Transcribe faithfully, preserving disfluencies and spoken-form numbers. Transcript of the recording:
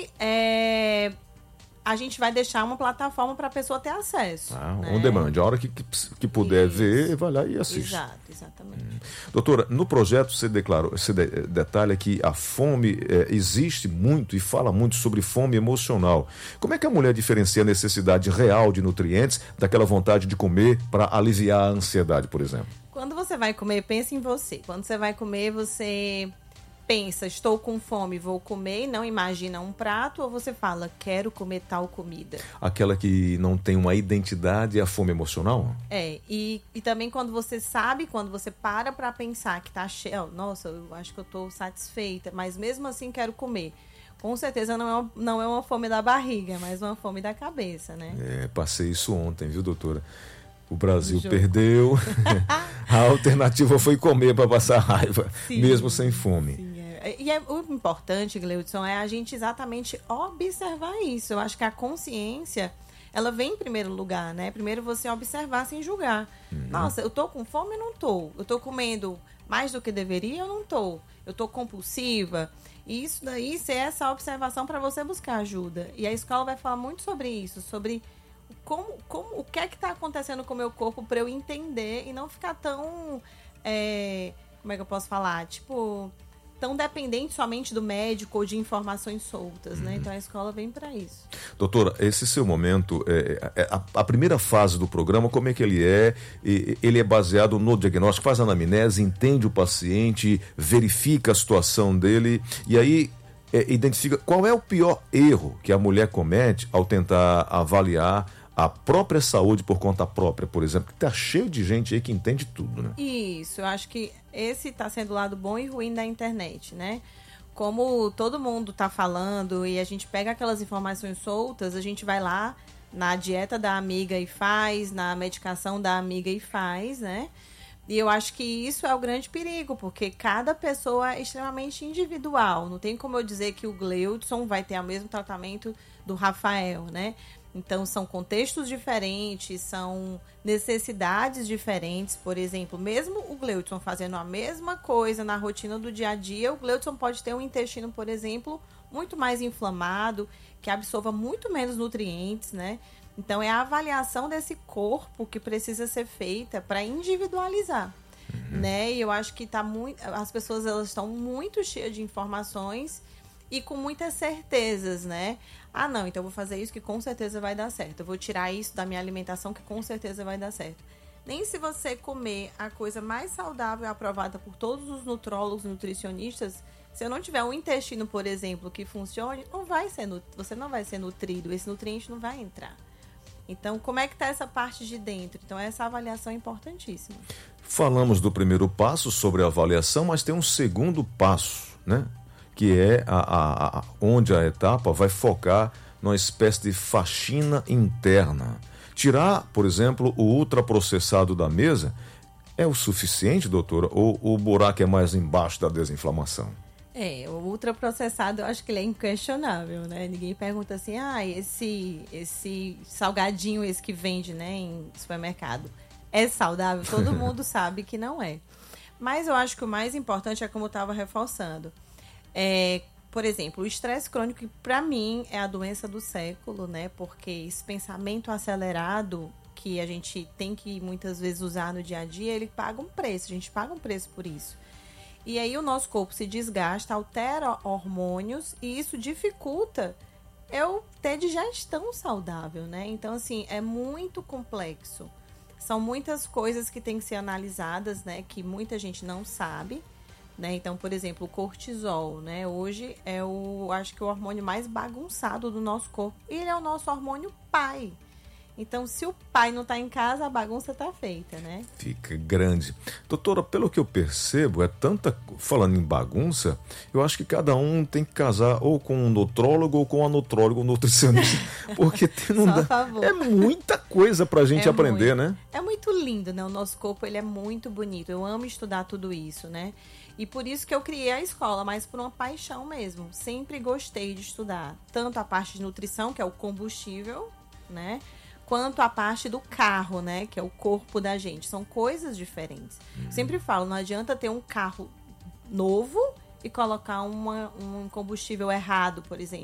E é, a gente vai deixar uma plataforma para a pessoa ter acesso. Ah, né? on demand. A hora que, que, que puder Isso. ver, vai lá e assiste. Exato, exatamente. Hum. Doutora, no projeto você declarou, você de, detalha que a fome é, existe muito e fala muito sobre fome emocional. Como é que a mulher diferencia a necessidade real de nutrientes daquela vontade de comer para aliviar a ansiedade, por exemplo? Quando você vai comer, pensa em você. Quando você vai comer, você pensa, estou com fome, vou comer, e não imagina um prato, ou você fala, quero comer tal comida. Aquela que não tem uma identidade é a fome emocional? É, e, e também quando você sabe, quando você para para pensar que tá cheio, nossa, eu acho que eu tô satisfeita, mas mesmo assim quero comer. Com certeza não é, uma, não é uma fome da barriga, é mais uma fome da cabeça, né? É, passei isso ontem, viu, doutora? O Brasil jogo. perdeu, a alternativa foi comer para passar raiva, Sim, mesmo sem fome. Sim, é. E é, o importante, Gleudson, é a gente exatamente observar isso. Eu acho que a consciência, ela vem em primeiro lugar, né? Primeiro você observar sem julgar. Uhum. Nossa, eu tô com fome ou não tô? Eu tô comendo mais do que deveria ou não tô? Eu tô compulsiva? E isso daí, ser essa observação para você buscar ajuda. E a escola vai falar muito sobre isso, sobre como, como, o que é que está acontecendo com o meu corpo para eu entender e não ficar tão, é, como é que eu posso falar? Tipo, tão dependente somente do médico ou de informações soltas, né? Uhum. Então a escola vem para isso. Doutora, esse seu momento, é, é, a, a primeira fase do programa, como é que ele é? Ele é baseado no diagnóstico, faz a anamnese, entende o paciente, verifica a situação dele e aí é, identifica qual é o pior erro que a mulher comete ao tentar avaliar a própria saúde por conta própria, por exemplo, que está cheio de gente aí que entende tudo, né? Isso, eu acho que esse está sendo o lado bom e ruim da internet, né? Como todo mundo está falando e a gente pega aquelas informações soltas, a gente vai lá na dieta da amiga e faz, na medicação da amiga e faz, né? E eu acho que isso é o grande perigo, porque cada pessoa é extremamente individual. Não tem como eu dizer que o Gleudson vai ter o mesmo tratamento do Rafael, né? Então, são contextos diferentes, são necessidades diferentes. Por exemplo, mesmo o Gleudson fazendo a mesma coisa na rotina do dia a dia, o Gleudson pode ter um intestino, por exemplo, muito mais inflamado, que absorva muito menos nutrientes, né? Então, é a avaliação desse corpo que precisa ser feita para individualizar, uhum. né? E eu acho que tá muito, as pessoas elas estão muito cheias de informações e com muitas certezas, né? Ah, não, então eu vou fazer isso que com certeza vai dar certo. Eu vou tirar isso da minha alimentação que com certeza vai dar certo. Nem se você comer a coisa mais saudável aprovada por todos os nutrólogos e nutricionistas, se eu não tiver um intestino, por exemplo, que funcione, não vai ser, você não vai ser nutrido, esse nutriente não vai entrar. Então, como é que está essa parte de dentro? Então, essa avaliação é importantíssima. Falamos do primeiro passo sobre a avaliação, mas tem um segundo passo, né? Que é a, a, a, onde a etapa vai focar numa espécie de faxina interna. Tirar, por exemplo, o ultraprocessado da mesa é o suficiente, doutora? Ou o buraco é mais embaixo da desinflamação? É, o ultraprocessado eu acho que ele é inquestionável, né? Ninguém pergunta assim, ah, esse, esse salgadinho, esse que vende, né, em supermercado, é saudável? Todo mundo sabe que não é. Mas eu acho que o mais importante é como eu estava reforçando. É, por exemplo, o estresse crônico, que para mim é a doença do século, né? Porque esse pensamento acelerado que a gente tem que muitas vezes usar no dia a dia, ele paga um preço, a gente paga um preço por isso. E aí o nosso corpo se desgasta, altera hormônios e isso dificulta eu ter digestão saudável, né? Então, assim, é muito complexo. São muitas coisas que têm que ser analisadas, né? Que muita gente não sabe. Né? Então, por exemplo, o cortisol, né? Hoje é o, acho que o hormônio mais bagunçado do nosso corpo. E ele é o nosso hormônio pai. Então, se o pai não está em casa, a bagunça está feita, né? Fica grande. Doutora, pelo que eu percebo, é tanta... Falando em bagunça, eu acho que cada um tem que casar ou com um nutrólogo ou com um nutrólogo, um nutricionista. Porque tem, não dá... é muita coisa pra gente é aprender, muito, né? É muito lindo, né? O nosso corpo, ele é muito bonito. Eu amo estudar tudo isso, né? E por isso que eu criei a escola, mas por uma paixão mesmo. Sempre gostei de estudar. Tanto a parte de nutrição, que é o combustível, né? Quanto a parte do carro, né? Que é o corpo da gente. São coisas diferentes. Uhum. Sempre falo, não adianta ter um carro novo e colocar uma, um combustível errado, por exemplo.